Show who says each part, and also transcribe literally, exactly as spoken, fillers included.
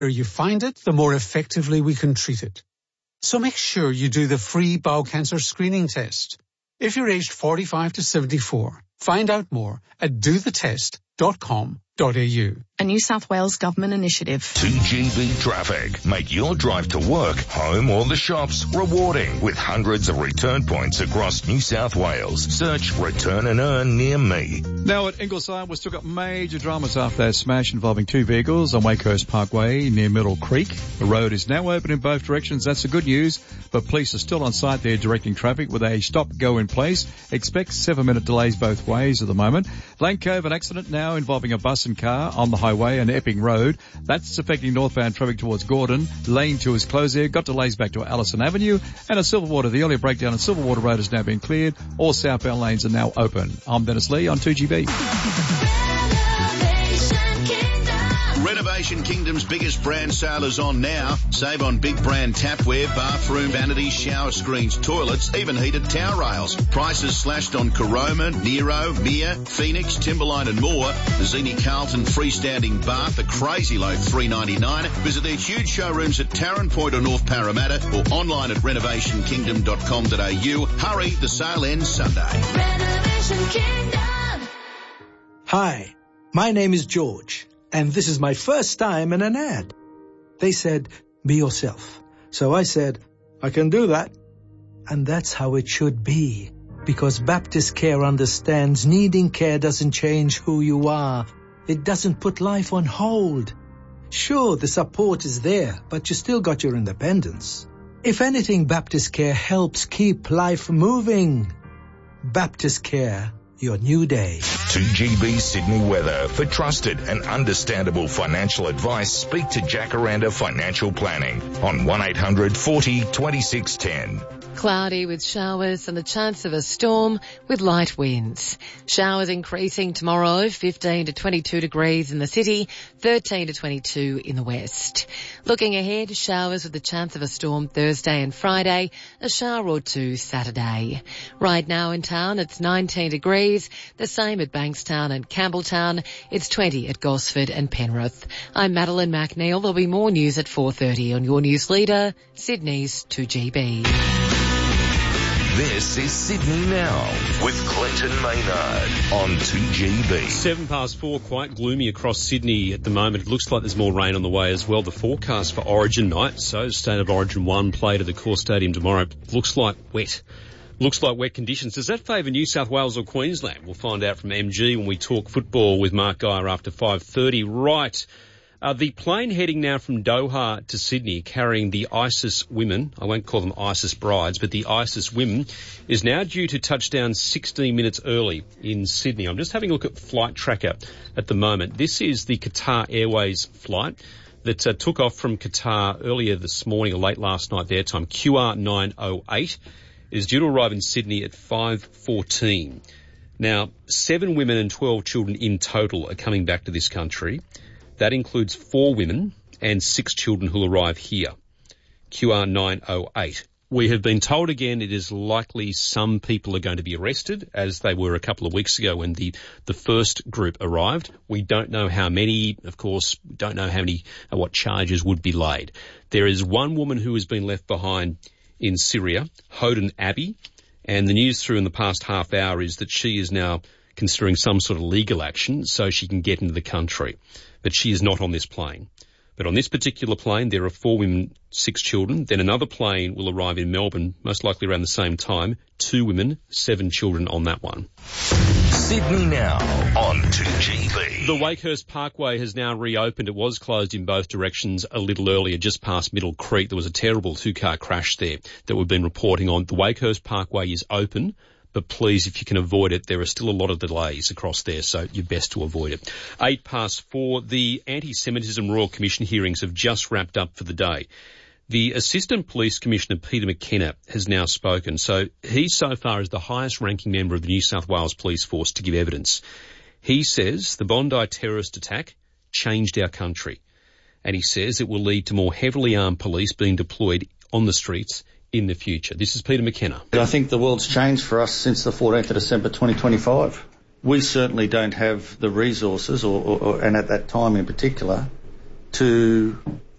Speaker 1: you find it, the more effectively we can treat it. So make sure you do the free bowel cancer screening test. If you're aged forty-five to seventy-four, find out more at do the test dot com dot a u.
Speaker 2: A New South Wales Government initiative.
Speaker 3: two G B Traffic. Make your drive to work, home or the shops rewarding with hundreds of return points across New South Wales. Search Return and Earn near me.
Speaker 4: Now at Ingleside, we've still got major dramas after that smash involving two vehicles on Wakehurst Parkway near Middle Creek. The road is now open in both directions. That's the good news, but police are still on site there directing traffic with a stop-go in place. Expect seven-minute delays both ways at the moment. Lane Cove, an accident now involving a bus and car on the highway and Epping Road. That's affecting northbound traffic towards Gordon. Lane two is closed there. Got delays back to Allison Avenue. And at Silverwater, the earlier breakdown at Silverwater Road has now been cleared. All southbound lanes are now open. I'm Dennis Lee on two G B.
Speaker 5: Renovation Kingdom's biggest brand sale is on now. Save on big brand tapware, bathroom vanities, shower screens, toilets, even heated towel rails. Prices slashed on Caroma, Nero, Mia, Phoenix, Timberline and more. The Zini Carlton freestanding bath, a crazy low three ninety-nine. Visit their huge showrooms at Tarrant Point or North Parramatta or online at renovation kingdom dot com dot a u. Hurry, the sale ends Sunday. Renovation Kingdom.
Speaker 6: Hi, my name is George. And this is my first time in an ad. They said, be yourself. So I said, I can do that. And that's how it should be. Because Baptist Care understands needing care doesn't change who you are. It doesn't put life on hold. Sure, the support is there, but you still got your independence. If anything, Baptist Care helps keep life moving. Baptist Care. Your new day.
Speaker 3: two G B Sydney weather. For trusted and understandable financial advice, speak to Jacaranda Financial Planning on one eight hundred forty twenty-six ten.
Speaker 7: Cloudy with showers and the chance of a storm with light winds. Showers increasing tomorrow, fifteen to twenty-two degrees in the city, thirteen to twenty-two in the west. Looking ahead, showers with the chance of a storm Thursday and Friday, a shower or two Saturday. Right now in town, it's nineteen degrees, the same at Bankstown and Campbelltown. It's twenty at Gosford and Penrith. I'm Madeline McNeil. There'll be more news at four thirty on your news leader, Sydney's two G B.
Speaker 3: This is Sydney Now with Clinton Maynard on two G B.
Speaker 8: Seven past four, quite gloomy across Sydney at the moment. It looks like there's more rain on the way as well. The forecast for Origin night, so State of Origin one played at the Core Stadium tomorrow. Looks like wet. Looks like wet conditions. Does that favour New South Wales or Queensland? We'll find out from M G when we talk football with Mark Geyer after five thirty. Right. Uh, the plane heading now from Doha to Sydney carrying the ISIS women, I won't call them ISIS brides, but the ISIS women, is now due to touch down sixteen minutes early in Sydney. I'm just having a look at Flight Tracker at the moment. This is the Qatar Airways flight that uh, took off from Qatar earlier this morning or late last night their time. Q R nine oh eight is due to arrive in Sydney at five fourteen. Now, seven women and twelve children in total are coming back to this country. That includes four women and six children who'll arrive here. Q R nine oh eight. We have been told again it is likely some people are going to be arrested, as they were a couple of weeks ago when the, the first group arrived. We don't know how many, of course, we don't know how many, uh, what charges would be laid. There is one woman who has been left behind in Syria, Hoden Abbey, and the news through in the past half hour is that she is now considering some sort of legal action so she can get into the country. But she is not on this plane. But on this particular plane, there are four women, six children. Then another plane will arrive in Melbourne, most likely around the same time. Two women, seven children on that one.
Speaker 3: Sydney Now on two G B.
Speaker 8: The Wakehurst Parkway has now reopened. It was closed in both directions a little earlier, just past Middle Creek. There was a terrible two-car crash there that we've been reporting on. The Wakehurst Parkway is open. But please, if you can avoid it, there are still a lot of delays across there, so you're best to avoid it. Eight past four, the Anti-Semitism Royal Commission hearings have just wrapped up for the day. The Assistant Police Commissioner, Peter McKenna, has now spoken. So he so far is the highest-ranking member of the New South Wales Police Force to give evidence. He says the Bondi terrorist attack changed our country. And he says it will lead to more heavily armed police being deployed on the streets in the future. This is Peter McKenna.
Speaker 9: I think the world's changed for us since the fourteenth of December twenty twenty-five. We certainly don't have the resources, or, or, or and at that time in particular, to